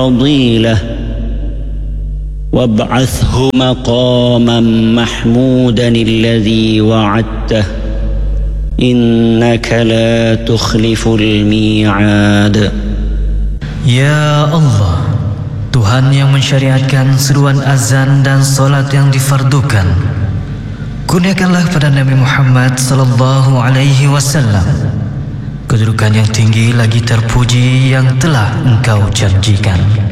فضيلة وابعثه مقاما محمودا الذي وعدته إنك لا تخلف الميعاد. Ya Allah, Tuhan yang mensyariatkan seruan azan dan solat yang difardukan, kurniakanlah pada Nabi Muhammad sallallahu alaihi wasallam kedudukan yang tinggi lagi terpuji yang telah Engkau janjikan.